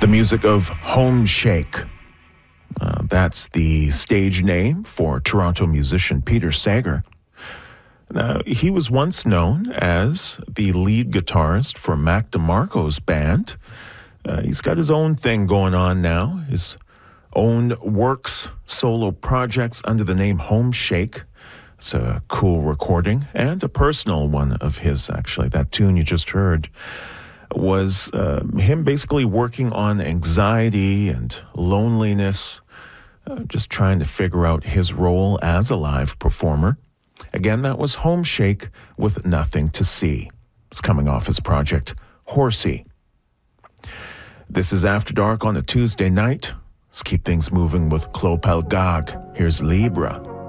music of Home Shake. That's the stage name for Toronto musician Peter Sager. Now, he was once known as the lead guitarist for Mac DeMarco's band. He's got his own thing going on now, his own works, solo projects under the name Home Shake. It's a cool recording and a personal one of his, actually. That tune you just heard was him basically working on anxiety and loneliness, just trying to figure out his role as a live performer. Again, that was Home Shake with Nothing to See. It's coming off his project, Horsey. This is After Dark on a Tuesday night. Let's keep things moving with Clopel Gag. Here's Libra.